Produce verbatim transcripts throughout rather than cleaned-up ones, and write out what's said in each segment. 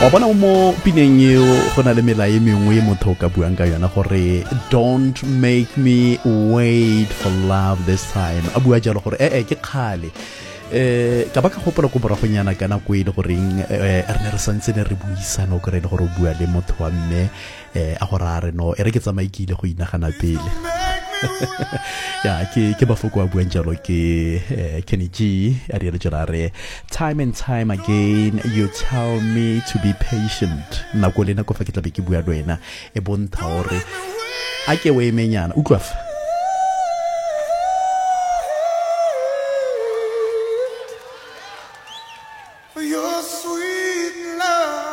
wa bona mo pineng eo go na le mela e mengwe motho ka buang ka yona gore don't make me wait for love this time. A bua jalo gore eh eh ke khale eh ka ba ka gopola go bora go nyana kana go ile goreng re ne re santse ne re buisana go re le gore bua le motho wa mme eh a gore a re no e re ke tsamaikile go inagana pele. Ya ke ke bafoko a buang jalo ke Kenny G a re jara re time and time again you tell me to be patient. Na go lena go fa ke tla be ke bua le wena e bonta hore a ke we menyana utlwa fa your sweet love.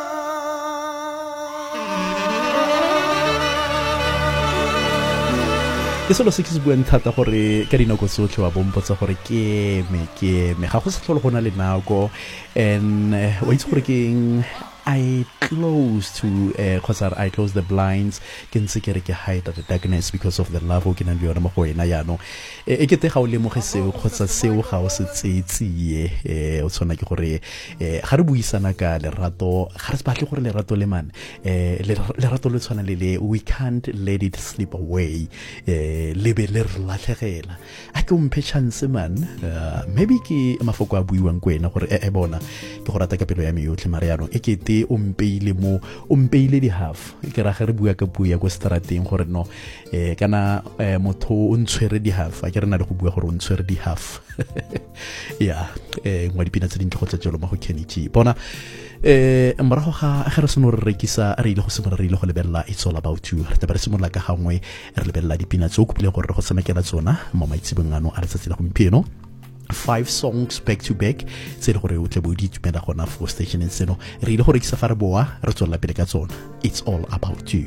ke solo se ke se buang thata gore ka dinako tsotlhe wa bompotsa gore ke me ke me ga go se tlhole go na le nako and wa itse gore ke I close to uh, cause I close the blinds ke ntse ke re ke hide the darkness because of the love o ke nang le yona mo go wena yano e ke te ga o lemoge seo kgotsa seo ga o se tsetsie eh o tsona ke gore eh ga re buisana ka lerato ga re se batle gore lerato le man eh lerato le tswana le le we can't let it slip away eh le be le re latlhegela a ke umphe chance man uh, maybe ke mafoko a buiwang kwena gore e bona ke go rata ka pelo ya me yotlhe mare yano e ke o mpeile mo o mpeile di half ke ra ga re bua ka bua go strateng gore no eh kana motho o ntshwere di half a ke re na le go bua gore o ntshwere di half ya eh ngwa dipina tse dintlo go tsetjelo mo go Kenny G bona eh morago ga ga re seno re rekisa re ile go se re ile go lebella it's all about you re tabare se mola ka gangwe re lebella dipina tse o kopile gore go tsamekela tsona mo maitsibeng ano a re tsatsela gompieno five songs back to back tse le gore o tle bo di tumela gona for station seno re ile gore ke sa fare boa re tswela pele ka tsona it's all about you.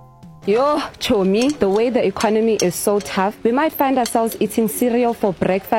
Yo, Chomi, the way the economy is so tough, we might find ourselves eating cereal for breakfast.